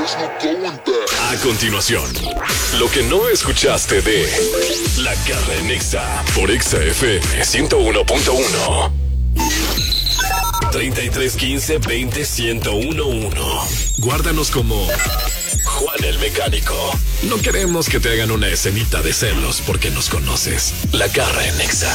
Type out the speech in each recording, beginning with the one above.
A continuación, lo que no escuchaste de La Garra en Exa por Exa FM 101.1. 3315 20 1011. Guárdanos como Juan el Mecánico. No queremos que te hagan una escenita de celos porque nos conoces. La Garra en Exa.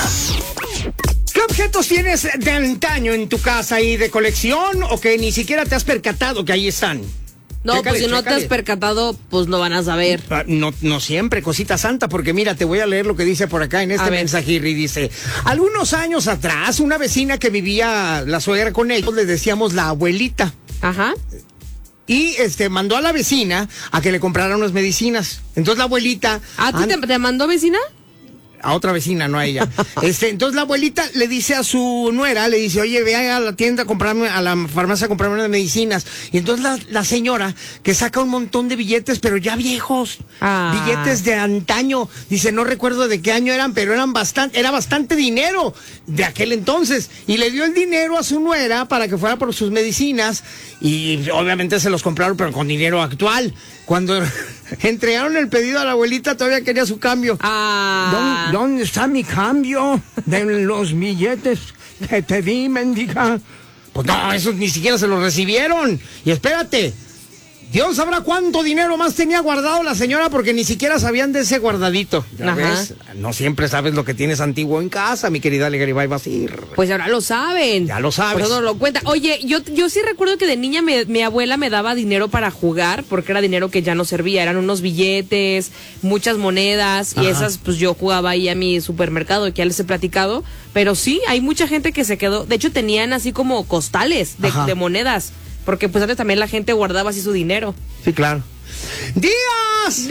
¿Qué objetos tienes de antaño en tu casa y de colección o que ni siquiera te has percatado que ahí están? No, Chécale, pues si no te has percatado, pues no van a saber. No siempre, cosita santa, porque mira, te voy a leer lo que dice por acá en este mensajirri. Dice, algunos años atrás, una vecina que vivía la suegra con ellos, le decíamos la abuelita. Ajá. Y mandó a la vecina a que le comprara unas medicinas. Entonces la abuelita... ¿A ti te mandó vecina? A otra vecina, no a ella. Entonces la abuelita le dice a su nuera, le dice, oye, ve a la tienda a la farmacia a comprarme unas medicinas. Y entonces la señora, que saca un montón de billetes, pero ya viejos, billetes de antaño, dice, no recuerdo de qué año eran, pero era bastante dinero de aquel entonces. Y le dio el dinero a su nuera para que fuera por sus medicinas, y obviamente se los compraron, pero con dinero actual. Cuando entregaron el pedido a la abuelita, todavía quería su cambio. ¿Dónde está mi cambio de los billetes que te di, mendiga? Pues no, esos ni siquiera se los recibieron. Y espérate, Dios sabrá cuánto dinero más tenía guardado la señora porque ni siquiera sabían de ese guardadito. ¿Ya ves? No siempre sabes lo que tienes antiguo en casa, mi querida Legaribay Basir. Pues ahora lo saben. Ya lo sabes. Por eso lo cuenta. Oye, yo sí recuerdo que de niña mi abuela me daba dinero para jugar porque era dinero que ya no servía. Eran unos billetes, muchas monedas. Ajá. Y esas, pues yo jugaba ahí a mi supermercado, que ya les he platicado. Pero sí, hay mucha gente que se quedó. De hecho, tenían así como costales de monedas. Porque pues antes también la gente guardaba así su dinero. Sí, claro. ¡Díaz!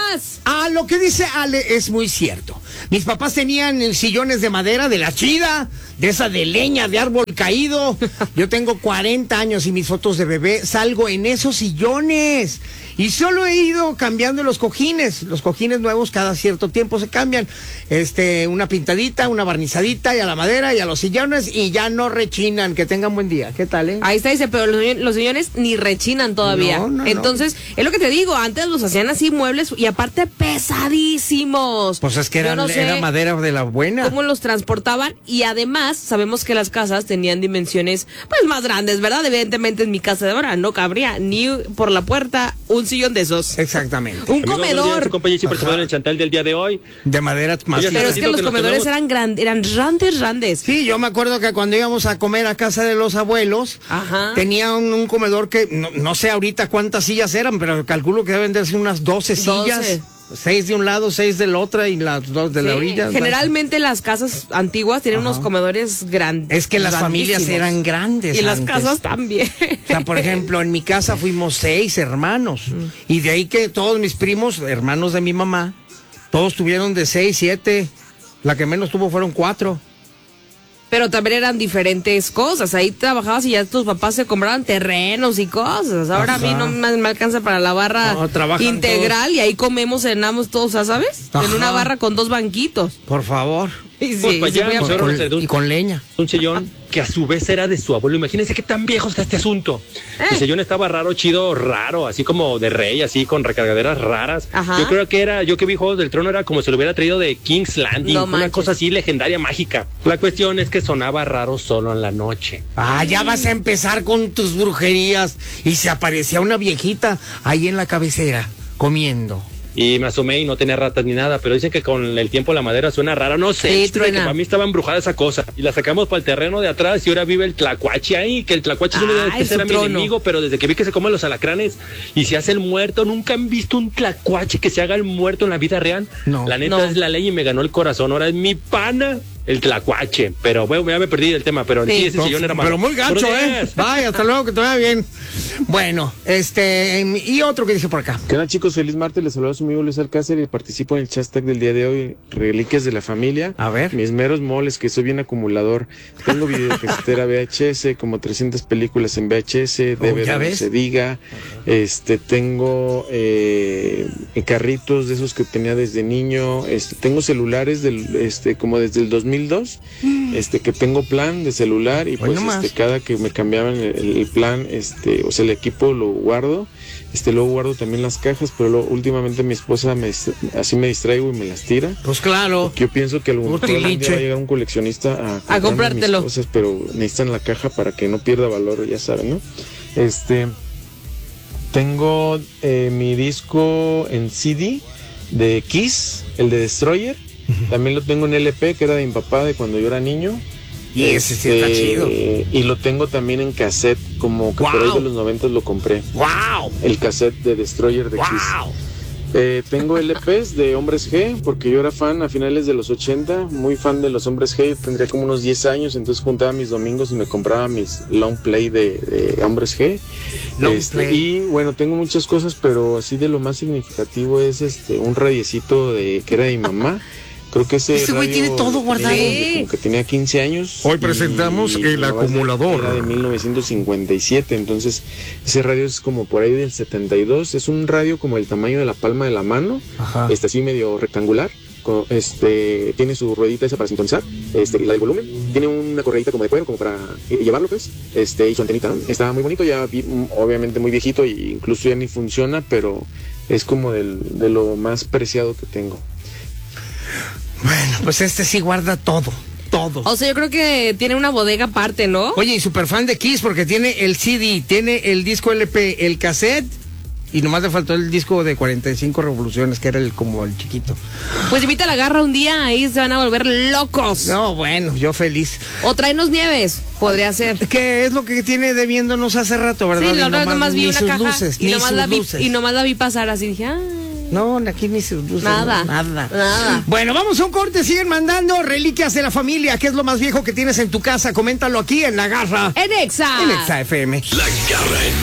Lo que dice Ale es muy cierto. Mis papás tenían sillones de madera de la chida, de esa de leña, de árbol caído. Yo tengo 40 años y mis fotos de bebé salgo en esos sillones. Y solo he ido cambiando los cojines. Los cojines nuevos cada cierto tiempo se cambian. Una pintadita, una barnizadita y a la madera y a los sillones y ya no rechinan. Que tengan buen día. ¿Qué tal, Ahí está, dice, pero los sillones ni rechinan todavía. Entonces, es lo que te digo, antes los hacían así muebles y aparte pesadísimos. Pues es que era madera de la buena. Cómo los transportaban y además sabemos que las casas tenían dimensiones pues más grandes, ¿verdad? Evidentemente en mi casa de ahora no cabría ni por la puerta un sillón de esos. Exactamente. Un comedor. En el Chantal del día de hoy. De madera más. Pero es que los comedores eran grandes. Sí, yo me acuerdo que cuando íbamos a comer a casa de los abuelos, tenía un comedor que no sé ahorita cuántas sillas eran, pero calculo que deben de ser unas 12 sillas. 6 de un lado, 6 del otro y las 2 de la orilla. Generalmente las casas antiguas tienen unos comedores grandes. Es que las familias eran grandes. Y las casas también. O sea, por ejemplo, en mi casa fuimos 6 hermanos. Y de ahí que todos mis primos, hermanos de mi mamá, todos tuvieron de 6, 7. La que menos tuvo fueron 4. Pero también eran diferentes cosas. Ahí trabajabas y ya tus papás se compraban terrenos y cosas. Ahora a mí no me alcanza para la barra integral todos. Y ahí cenamos todos, ¿sabes? En una barra con 2 banquitos. Por favor. Sí, y con leña. Un sillón que a su vez era de su abuelo. Imagínense qué tan viejo está este asunto. El sillón estaba raro, así como de rey, así con recargaderas raras. Ajá. Yo creo que yo que vi Juegos del Trono era como si lo hubiera traído de King's Landing, una cosa así legendaria, mágica. La cuestión es que sonaba raro solo en la noche. Ya vas a empezar con tus brujerías. Y se aparecía una viejita ahí en la cabecera, comiendo. Y me asomé y no tenía ratas ni nada, pero dicen que con el tiempo la madera suena rara, no sé, que para mí estaba embrujada esa cosa. Y la sacamos para el terreno de atrás y ahora vive el tlacuache ahí, que el tlacuache no debe ser mi enemigo, pero desde que vi que se comen los alacranes y se hace el muerto, nunca han visto un tlacuache que se haga el muerto en la vida real. No. La neta es la ley y me ganó el corazón, ahora es mi pana. El tlacuache, pero bueno, ya me perdí del tema, pero sí ese sillón era más. Pero muy gacho, Vaya, hasta luego, que te vaya bien. Bueno, y otro que dice por acá. ¿Qué tal, chicos? Feliz martes, les saluda a su amigo Luis Alcácer y participo en el hashtag del día de hoy, Reliquias de la Familia. A ver. Mis meros moles, que soy bien acumulador. Tengo videocasetera VHS, como 300 películas en VHS, DVD, no se diga. Tengo carritos de esos que tenía desde niño. Tengo celulares como desde el 2000 2002, que tengo plan de celular y pues cada que me cambiaban el plan, o sea, el equipo lo guardo, luego guardo también las cajas, pero luego, últimamente mi esposa así me distraigo y me las tira. Pues claro. Yo pienso que algún día va a llegar un coleccionista a comprártelo. Mis cosas, pero necesitan la caja para que no pierda valor, ya saben, ¿no? Tengo mi disco en CD de Kiss, el de Destroyer. También lo tengo en LP, que era de mi papá de cuando yo era niño. Y ese sí está chido. Y lo tengo también en cassette, como que por ahí de los 90 lo compré. ¡Wow! El cassette de Destroyer de Kiss. Tengo LPs de Hombres G, porque yo era fan a finales de los 80, muy fan de los Hombres G. Tendría como unos 10 años, entonces juntaba mis domingos y me compraba mis long play de Hombres G. Y bueno, tengo muchas cosas, pero así de lo más significativo es un radiecito que era de mi mamá. Creo que ese güey tiene todo guardado. Como que tenía 15 años. Hoy presentamos el acumulador. Era de 1957, entonces ese radio es como por ahí del 72. Es un radio como el tamaño de la palma de la mano. Ajá. Así medio rectangular. Tiene su ruedita esa para sintonizar, la del volumen. Tiene una correita como de cuero, como para llevarlo, pues. Y su antenita, ¿no? Está muy bonito, ya obviamente muy viejito e incluso ya ni funciona, pero es como de lo más preciado que tengo. Bueno, pues sí guarda todo. O sea, yo creo que tiene una bodega aparte, ¿no? Oye, y súper fan de Kiss porque tiene el CD, tiene el disco LP, el cassette, y nomás le faltó el disco de 45 revoluciones, que era como el chiquito. Pues invita a la garra un día, ahí se van a volver locos. No, bueno, yo feliz. O tráenos nieves, podría ser. Que es lo que tiene debiéndonos hace rato, ¿verdad? Sí, nomás vi una caja luces, y nomás la vi pasar así, dije, no, aquí ni sus luces. Nada. Bueno, vamos a un corte. Siguen mandando reliquias de la familia. ¿Qué es lo más viejo que tienes en tu casa? Coméntalo aquí en La Garra. En Exa. En Exa FM. La Garra en